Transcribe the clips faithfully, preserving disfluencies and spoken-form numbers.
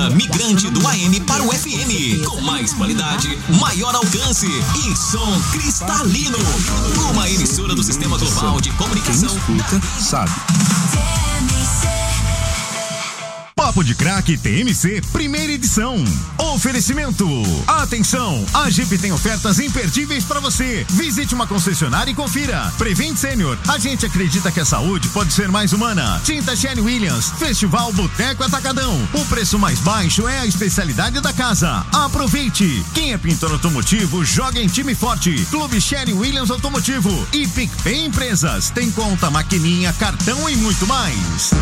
Migrante do A M para o F M, com mais qualidade, maior alcance e som cristalino. Uma emissora do Sistema Global de Comunicação. Quem escuta, sabe. Papo de Craque T M C, primeira edição. Oferecimento. Atenção, a Jeep tem ofertas imperdíveis para você. Visite uma concessionária e confira. Prevent Sênior, a gente acredita que a saúde pode ser mais humana. Tinta Sherwin Williams, Festival Boteco Atacadão. O preço mais baixo é a especialidade da casa. Aproveite. Quem é pintor automotivo, joga em time forte. Clube Sherwin Williams Automotivo e PicPay Empresas. Tem conta, maquininha, cartão e muito mais.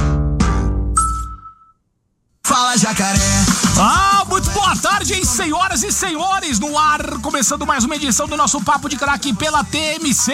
Fala, Jacaré. Ah, muito boa tarde, hein, senhoras e senhores, no ar, começando mais uma edição do nosso Papo de Craque pela T M C.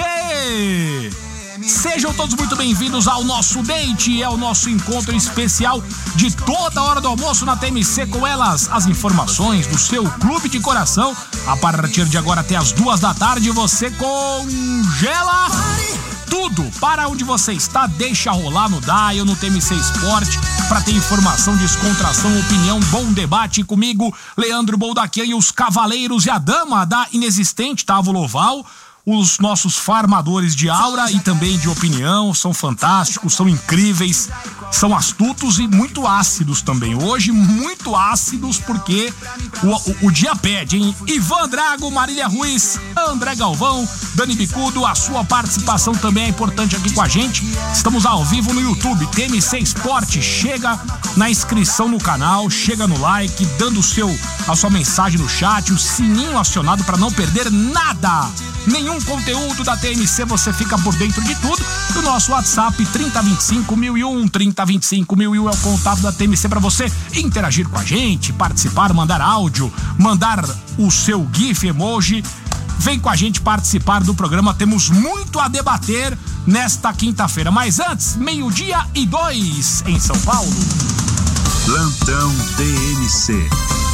Sejam todos muito bem-vindos ao nosso date, é o nosso encontro especial de toda hora do almoço na T M C, com elas, as informações do seu clube de coração. A partir de agora até as duas da tarde, você congela tudo. Para onde você está, deixa rolar no Dial, no T M C Esporte, para ter informação, descontração, opinião, bom debate comigo, Leandro Boldaquian, e os cavaleiros e a dama da inexistente Tavo Loval. Os nossos farmadores de aura e também de opinião são fantásticos, são incríveis, são astutos e muito ácidos também. Hoje, muito ácidos, porque o, o, o dia pede, hein? Ivan Drago, Marília Ruiz, André Galvão, Dani Bicudo, a sua participação também é importante aqui com a gente. Estamos ao vivo no YouTube, T M C Esporte. Chega na inscrição no canal, chega no like, dando o seu, a sua mensagem no chat, o sininho acionado para não perder nada. Nenhum conteúdo da T M C, você fica por dentro de tudo. O nosso WhatsApp trinta, vinte e cinco, mil e um, trinta, vinte e cinco, mil e um é o contato da T M C para você interagir com a gente, participar, mandar áudio, mandar o seu GIF, emoji. Vem com a gente participar do programa, temos muito a debater nesta quinta-feira. Mas antes, meio-dia e dois em São Paulo. Plantão T M C.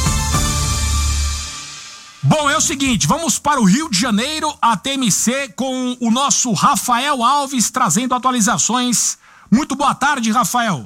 Bom, é o seguinte, vamos para o Rio de Janeiro, a T M C, com o nosso Rafael Alves trazendo atualizações. Muito boa tarde, Rafael.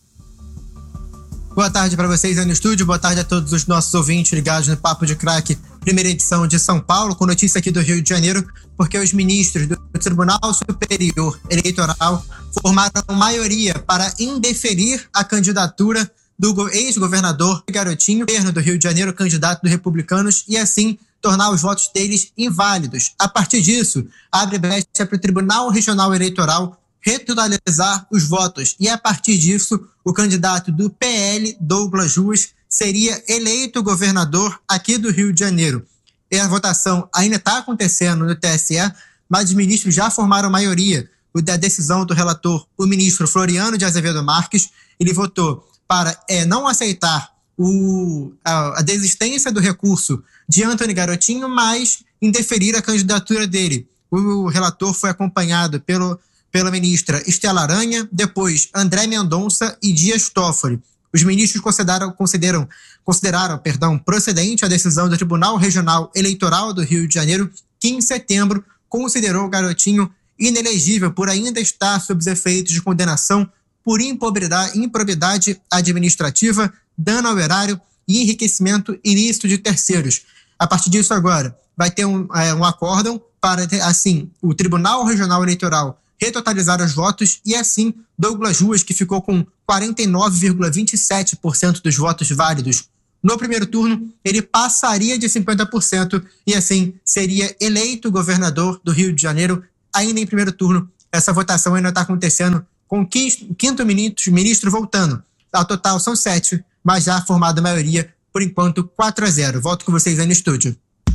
Boa tarde para vocês aí no estúdio, boa tarde a todos os nossos ouvintes ligados no Papo de Craque, primeira edição de São Paulo, com notícia aqui do Rio de Janeiro, porque os ministros do Tribunal Superior Eleitoral formaram maioria para indeferir a candidatura do ex-governador Garotinho, governo do Rio de Janeiro, candidato dos republicanos, e assim tornar os votos deles inválidos. A partir disso, abre brecha para o Tribunal Regional Eleitoral retotalizar os votos, e a partir disso, o candidato do P L, Douglas Ruas, seria eleito governador aqui do Rio de Janeiro. E a votação ainda está acontecendo no T S E, mas os ministros já formaram maioria. O da decisão do relator, o ministro Floriano de Azevedo Marques, ele votou para é, não aceitar o, a, a desistência do recurso de Antony Garotinho, mas indeferir a candidatura dele. O relator foi acompanhado pelo, pela ministra Estela Aranha, depois André Mendonça e Dias Toffoli. Os ministros consideraram, consideram, consideraram perdão, procedente a decisão do Tribunal Regional Eleitoral do Rio de Janeiro, que em setembro considerou o Garotinho inelegível por ainda estar sob os efeitos de condenação por improbidade administrativa, dano ao erário e enriquecimento ilícito de terceiros. A partir disso agora, vai ter um, é, um acórdão para, assim, o Tribunal Regional Eleitoral retotalizar os votos e, assim, Douglas Ruas, que ficou com quarenta e nove vírgula vinte e sete por cento dos votos válidos no primeiro turno, ele passaria de cinquenta por cento e, assim, seria eleito governador do Rio de Janeiro ainda em primeiro turno. Essa votação ainda está acontecendo, com o quinto ministro, ministro voltando. Ao total são sete, mas já formada a maioria, por enquanto quatro a zero. Volto com vocês aí no estúdio.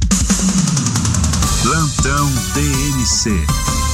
Plantão T M C.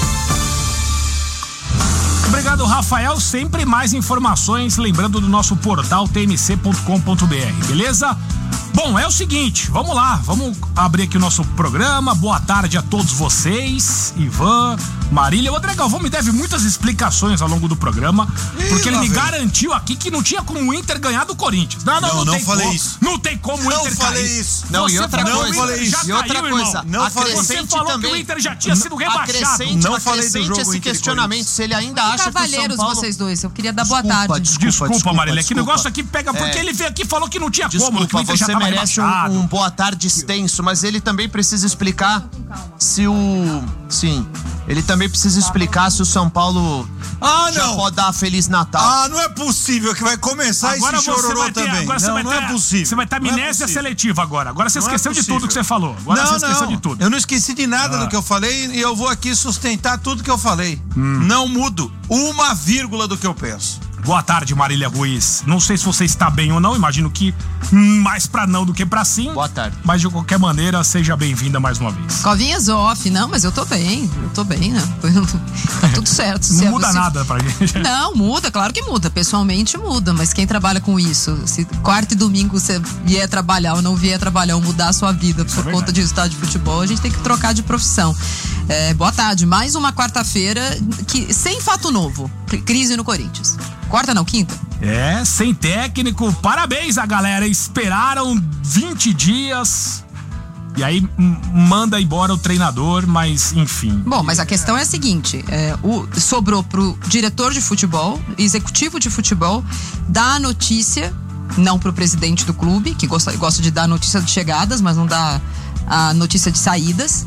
Obrigado, Rafael. Sempre mais informações, lembrando do nosso portal t m c ponto com ponto b r, beleza? Bom, é o seguinte, vamos lá, vamos abrir aqui o nosso programa. Boa tarde a todos vocês, Ivan, Marília. O André Galvão me deve muitas explicações ao longo do programa, Ih, porque ele me velho. garantiu aqui que não tinha como o Inter ganhar do Corinthians. Não, não, não, não, não tem falei como. isso. Não tem como o Inter Não falei cair. isso. Não, Você e outra falou, coisa. falei isso. E outra caiu, coisa. Não falei isso. Você falou também, que o Inter já tinha sido rebaixado. Acrescente, não falei do jogo esse Inter questionamento, se ele ainda acha Cavalheiros, que o São Paulo... vocês dois. Eu queria dar boa Desculpa, tarde. Desculpa, Desculpa, desculpa Marília. Que desculpa. negócio aqui pega, porque É. ele veio aqui e falou que não tinha Desculpa, como, que o Inter já você tava merece rebaixado. um, um boa tarde extenso, mas ele também precisa explicar se o... Sim, ele também precisa explicar se o São Paulo Ah, já não. pode dar Feliz Natal. Ah, não é possível que vai começar Agora esse você chororô vai ter, também. agora você não, vai não ter, é possível. Você vai ter Não é amnésia possível. seletiva agora. Agora você Não é esqueceu de possível. tudo que você falou. Agora não, você esqueceu não. de tudo. Eu não esqueci de nada Ah. do que eu falei e eu vou aqui sustentar tudo que eu falei. Hum. Não mudo uma vírgula do que eu penso. Boa tarde, Marília Ruiz. Não sei se você está bem ou não, imagino que mais pra não do que pra sim. Boa tarde. Mas de qualquer maneira, seja bem-vinda mais uma vez. Covinhas off, não, mas eu tô bem, eu tô bem, né? Tá tudo certo. Não Se é muda você- nada pra gente. Não, muda, claro que muda. Pessoalmente muda, mas quem trabalha com isso, se quarta e domingo você vier trabalhar ou não vier trabalhar ou mudar a sua vida por é conta de resultado de futebol, a gente tem que trocar de profissão. É, boa tarde, mais uma quarta-feira que sem fato novo. Cri- Crise no Corinthians. Quarta não, quinta? É, sem técnico. Parabéns a galera. Esperaram vinte dias. E aí m- manda embora o treinador, mas enfim. Bom, mas a questão é a seguinte: é, o, sobrou pro diretor de futebol, executivo de futebol, dar a notícia, não pro presidente do clube, que gosta, gosta de dar a notícia de chegadas, mas não dá a notícia de saídas.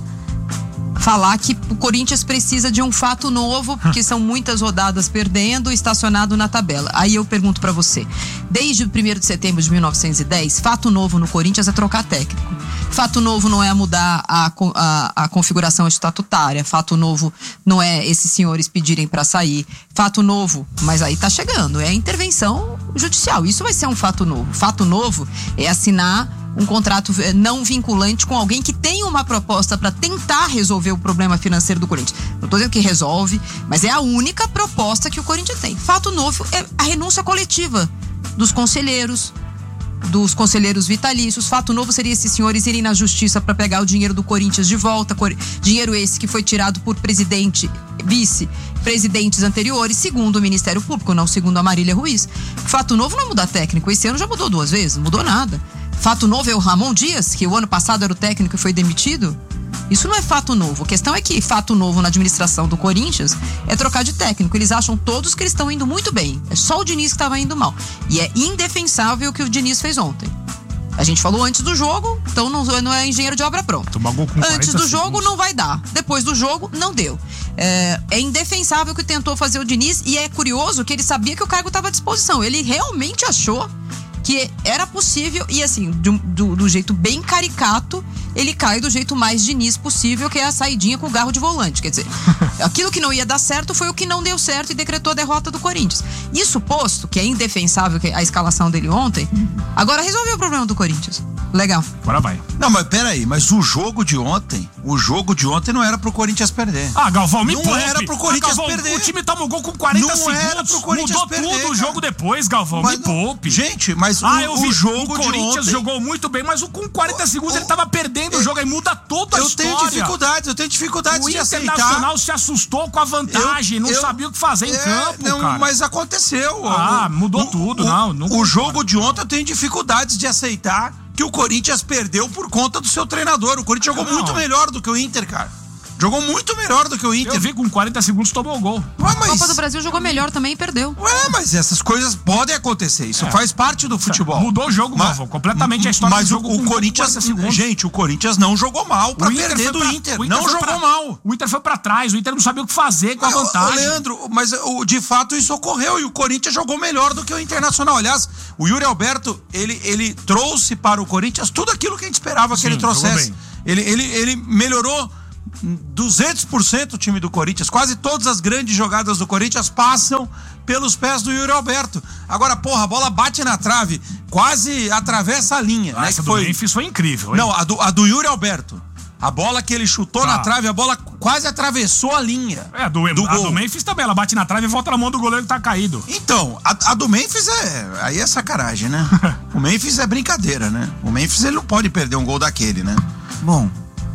Falar que o Corinthians precisa de um fato novo, porque são muitas rodadas perdendo, estacionado na tabela. Aí eu pergunto pra você, desde o primeiro de setembro de mil novecentos e dez, fato novo no Corinthians é trocar técnico. Fato novo não é mudar a, co- a, a configuração estatutária. Fato novo não é esses senhores pedirem pra sair. Fato novo, mas aí tá chegando, é intervenção judicial. Isso vai ser um fato novo. Fato novo é assinar um contrato não vinculante com alguém que tem uma proposta para tentar resolver o problema financeiro do Corinthians. Não estou dizendo que resolve, mas é a única proposta que o Corinthians tem. Fato novo é a renúncia coletiva dos conselheiros, dos conselheiros vitalícios. Fato novo seria esses senhores irem na justiça para pegar o dinheiro do Corinthians de volta, dinheiro esse que foi tirado por presidente, vice, presidentes anteriores, segundo o Ministério Público, não segundo a Marília Ruiz. Fato novo não é mudar técnico, esse ano já mudou duas vezes, não mudou nada. Fato novo é o Ramon Dias, que o ano passado era o técnico e foi demitido? Isso não é fato novo. A questão é que fato novo na administração do Corinthians é trocar de técnico. Eles acham todos que eles estão indo muito bem. É só o Diniz que estava indo mal. E é indefensável o que o Diniz fez ontem. A gente falou antes do jogo, então não, não é engenheiro de obra pronta. Tomar gol com Antes do jogo segundos. não vai dar. Depois do jogo, não deu. É, é indefensável o que tentou fazer o Diniz e é curioso que ele sabia que o cargo estava à disposição. Ele realmente achou que era possível e assim, do, do, do jeito bem caricato, ele cai do jeito mais Diniz possível, que é a saidinha com o garro de volante. Quer dizer, aquilo que não ia dar certo foi o que não deu certo e decretou a derrota do Corinthians. Isso posto, que é indefensável a escalação dele ontem, agora resolveu o problema do Corinthians. Legal. Agora vai. Não, mas peraí, mas o jogo de ontem, o jogo de ontem não era pro Corinthians perder. Ah, Galvão, me Não poupe. era pro Corinthians Ah, Galvão, perder. O time tomou gol com quarenta Não segundos. era pro Corinthians Mudou perder, tudo o cara. jogo depois, Galvão. Mas me não- poupe. Gente, mas Ah, o, eu vi. o jogo o de Corinthians ontem... jogou muito bem, mas o com quarenta segundos ele tava perdendo o jogo. Aí muda toda a Eu história. tenho dificuldades, eu tenho dificuldades O de aceitar. Internacional se assustou com a vantagem, Eu- não eu- sabia o que fazer em É, campo, não, cara. mas aconteceu. Ah, O- mudou o- tudo, o, não, não O concordo. jogo de ontem eu tenho dificuldades de aceitar que o Corinthians perdeu por conta do seu treinador. O Corinthians jogou Não. muito melhor do que o Inter, cara. Jogou muito melhor do que o Inter. Eu vi com quarenta segundos tomou o gol. Ué, A mas... Copa do Brasil jogou melhor também e perdeu. Ué, mas essas coisas podem acontecer. Isso É. faz parte do futebol. Mudou o jogo, Mas- Galvão, completamente a história Mas do o, jogo o com Corinthians, quarenta segundos. gente, o Corinthians não jogou mal pra O Inter perder foi do pra- Inter. o Inter Não foi jogou pra- mal. O Inter foi pra trás, o Inter não sabia o que fazer com a Ô, ô, vantagem. Leandro, mas o, de fato isso ocorreu e o Corinthians jogou melhor do que o Internacional. Aliás, o Yuri Alberto, ele, ele trouxe para o Corinthians tudo aquilo que a gente esperava que Sim, ele trouxesse. jogou bem. Ele, ele, ele melhorou duzentos por cento o time do Corinthians. Quase todas as grandes jogadas do Corinthians passam pelos pés do Yuri Alberto. Agora, porra, a bola bate na trave, quase atravessa a linha. Ah, né, essa que do foi... Memphis foi incrível, hein? Não, a do, a do Yuri Alberto. A bola que ele chutou Tá. na trave, a bola quase atravessou a linha. É, a do, do a gol. do Memphis também, ela bate na trave e volta na mão do goleiro que tá caído. Então, a, a do Memphis é. Aí é sacanagem, né? O Memphis é brincadeira, né? O Memphis ele não pode perder um gol daquele, né? Bom,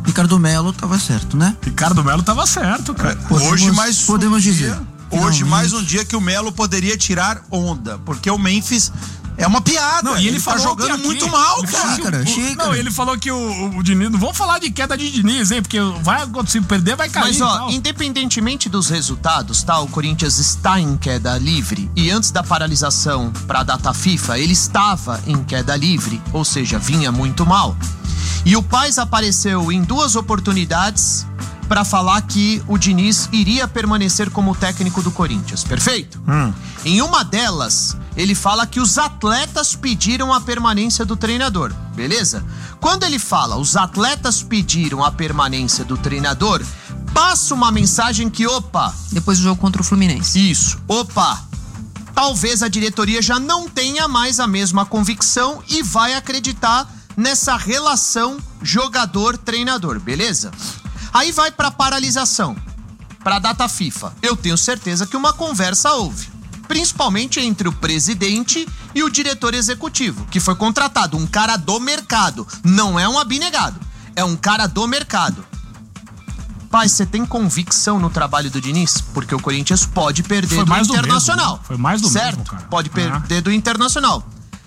Ricardo Melo tava certo, né? Ricardo Melo tava certo, cara. Podemos, hoje mais podemos um dizer. Dia, hoje Finalmente. mais um dia que o Melo poderia tirar onda, porque o Memphis é uma piada. Não, e ele, ele falou tá jogando que aqui- muito mal, ele falou cara. que Xícara, o- xícara. Não, ele falou que o, o Diniz. Não vamos falar de queda de Diniz, hein? Porque vai, se perder, vai cair. Mas, e ó, tal. independentemente dos resultados, tá? O Corinthians está em queda livre. E antes da paralisação pra data FIFA, ele estava em queda livre. Ou seja, vinha muito mal. E o Paes apareceu em duas oportunidades pra falar que o Diniz iria permanecer como técnico do Corinthians. Perfeito? Em uma delas, ele fala que os atletas pediram a permanência do treinador. Beleza? Quando ele fala os atletas pediram a permanência do treinador, passa uma mensagem que, opa, Depois do jogo contra o Fluminense. isso, opa, talvez a diretoria já não tenha mais a mesma convicção e vai acreditar nessa relação jogador-treinador, beleza? Aí vai pra paralisação, pra data FIFA. Eu tenho certeza que uma conversa houve, principalmente entre o presidente e o diretor executivo, que foi contratado, um cara do mercado, não é um abnegado, é um cara do mercado. Pai, você tem convicção no trabalho do Diniz? Porque o Corinthians pode perder Foi do mais do Internacional. mesmo, né? Foi mais do certo? mesmo, cara. Pode perder do Internacional.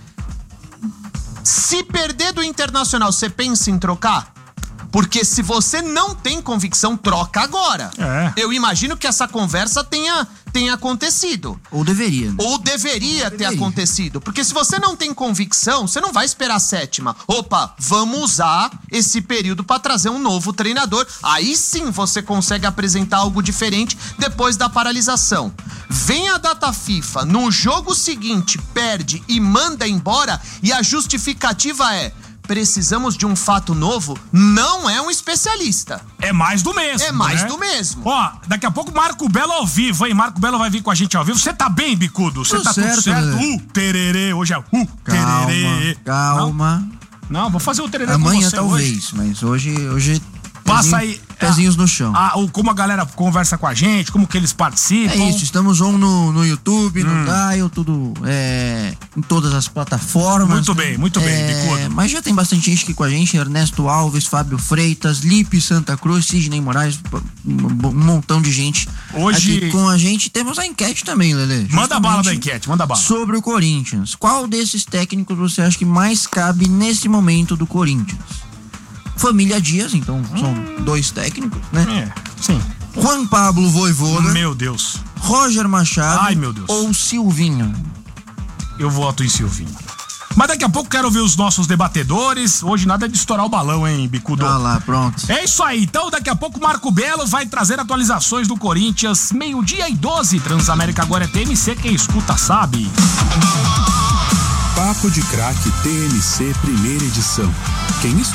Se perder do Internacional, você pensa em trocar? Porque se você não tem convicção, troca agora. É. Eu imagino que essa conversa tenha, tenha acontecido. Ou deveria. né? Ou deveria ter Deveria. acontecido. Porque se você não tem convicção, você não vai esperar a sétima. Opa, vamos usar esse período para trazer um novo treinador. Aí sim você consegue apresentar algo diferente depois da paralisação. Vem a data FIFA, no jogo seguinte perde e manda embora, e a justificativa é: precisamos de um fato novo, não é um especialista. É mais do mesmo. É mais né? do mesmo. Ó, daqui a pouco Marco Belo ao vivo, hein? Marco Belo vai vir com a gente ao vivo. Você tá bem, Bicudo? Você Tudo tá certo, tudo certo? né? Uh, tererê. Hoje é uh, Calma, tererê. calma. Não, não, vou fazer o tererê Amanhã com você talvez, hoje. mas hoje, hoje Passa pezinho- aí. pezinhos no chão. Ah, o, como a galera conversa com a gente, como que eles participam. É isso, estamos on no, no YouTube, no Dial, tudo é, em todas as plataformas. Muito bem, muito bem, É, Bicudo. mas já tem bastante gente aqui com a gente: Ernesto Alves, Fábio Freitas, Lipe Santa Cruz, Sidney Moraes, um, um montão de gente Hoje- aqui com a gente. Temos a enquete também, Lelê. Manda bala da justamente enquete, manda bala. Sobre o Corinthians. Qual desses técnicos você acha que mais cabe nesse momento do Corinthians? Família Dias, então são dois técnicos, né? É, sim. Juan Pablo Vojvoda, Meu Deus. Roger Machado Ai, meu Deus. ou Silvinho? Eu voto em Silvinho. Mas daqui a pouco quero ver os nossos debatedores. Hoje nada de estourar o balão, hein, Bicudo? Ah lá, pronto. É isso aí. Então, daqui a pouco, Marco Belo vai trazer atualizações do Corinthians. Meio-dia e doze. Transamérica agora é T M C. Quem escuta sabe. Papo de Craque T M C, primeira edição. Quem